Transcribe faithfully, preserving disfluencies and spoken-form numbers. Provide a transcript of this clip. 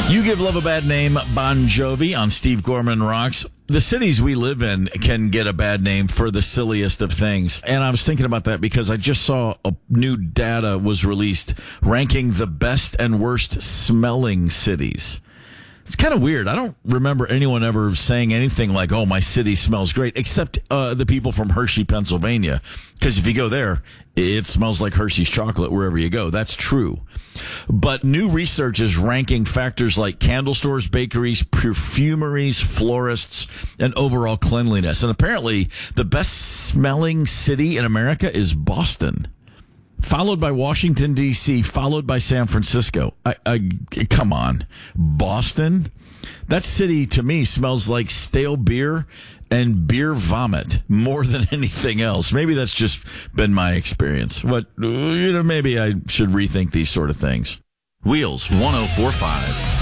You Give Love a Bad Name, Bon Jovi on Steve Gorman Rocks. The cities we live in can get a bad name for the silliest of things. And I was thinking about that because I just saw a new data was released ranking the best and worst smelling cities. It's kind of weird. I don't remember anyone ever saying anything like, oh, my city smells great, except uh, the people from Hershey, Pennsylvania. Because if you go there, it smells like Hershey's chocolate wherever you go. That's true. But new research is ranking factors like candle stores, bakeries, perfumeries, florists, and overall cleanliness. And apparently, the best smelling city in America is Boston, followed by Washington, D C, followed by San Francisco. I, I, come on. Boston? That city, to me, smells like stale beer and beer vomit more than anything else. Maybe that's just been my experience. But, you know, maybe I should rethink these sort of things. Wheels one oh four point five.